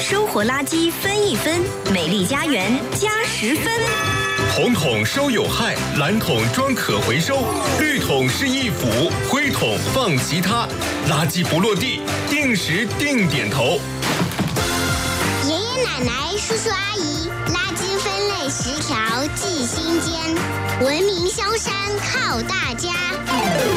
生活垃圾分一分，美丽家园加10分。 红桶收有害，蓝桶装可回收，绿桶是一府，灰桶放其他。垃圾不落地，定时定点投。 爷爷奶奶、叔叔阿姨，垃圾分类10条记心间，文明萧山靠大家。